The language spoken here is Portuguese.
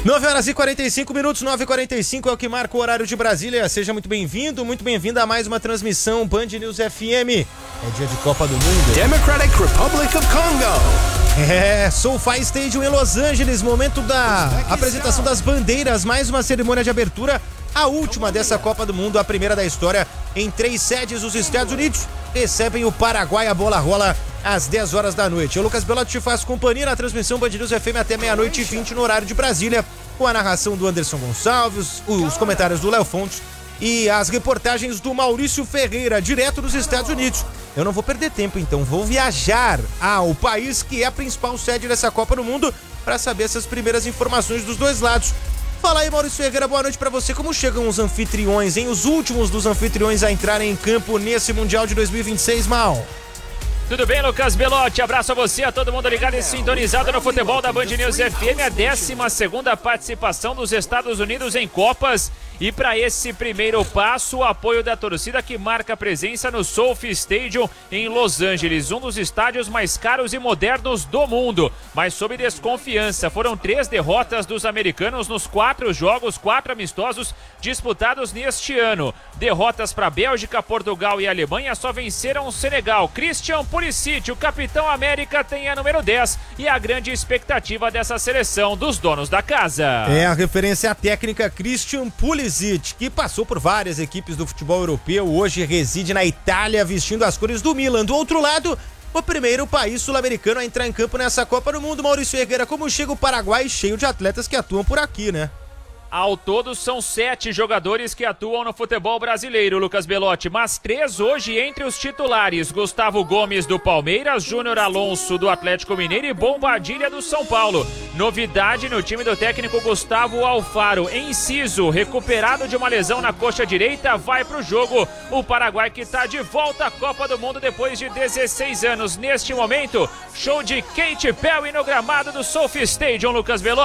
9 horas e 45 minutos, 9h45 é o que marca o horário de Brasília. Seja muito bem-vindo, muito bem-vinda a mais uma transmissão Band News FM. É dia de Copa do Mundo. Democratic Republic of Congo. SoFi Stadium em Los Angeles, momento da apresentação das bandeiras, mais uma cerimônia de abertura, a última dessa Copa do Mundo, a primeira da história. Em 3 sedes, os Estados Unidos recebem o Paraguai, a bola rola às 10 horas da noite. O Lucas Belotti te faz companhia na transmissão Band News FM até 00h20 no horário de Brasília, com a narração do Anderson Gonçalves, os comentários do Léo Fontes e as reportagens do Maurício Ferreira, direto dos Estados Unidos. Eu não vou perder tempo, então vou viajar ao país que é a principal sede dessa Copa do Mundo para saber essas primeiras informações dos dois lados. Fala aí, Maurício Ferreira, boa noite pra você. Como chegam os anfitriões, hein? Os últimos dos anfitriões a entrarem em campo nesse Mundial de 2026, Mal? Tudo bem, Lucas Belotti? Abraço a você, a todo mundo ligado e sintonizado no futebol da Band News FM, a 12ª participação dos Estados Unidos em Copas. E para esse primeiro passo, o apoio da torcida que marca presença no SoFi Stadium em Los Angeles, um dos estádios mais caros e modernos do mundo, mas sob desconfiança. Foram 3 derrotas dos americanos nos 4 jogos, 4 amistosos disputados neste ano. Derrotas para Bélgica, Portugal e Alemanha, só venceram o Senegal. Christian Pulisic, o capitão América, tem a número 10 e a grande expectativa dessa seleção dos donos da casa. É a referência à técnica Christian Pulisic, que passou por várias equipes do futebol europeu, hoje reside na Itália vestindo as cores do Milan. Do outro lado, o primeiro país sul-americano a entrar em campo nessa Copa do Mundo. Maurício Ferreira, como chega o Paraguai cheio de atletas que atuam por aqui, né? Ao todo são 7 jogadores que atuam no futebol brasileiro, Lucas Belotti, mas 3 hoje entre os titulares: Gustavo Gomes do Palmeiras, Júnior Alonso do Atlético Mineiro e Bombadilha do São Paulo. Novidade no time do técnico Gustavo Alfaro: Enciso, recuperado de uma lesão na coxa direita, vai pro jogo. O Paraguai que tá de volta à Copa do Mundo depois de 16 anos. Neste momento, show de Katy Perry no gramado do SoFi Stadium, Lucas Belotti.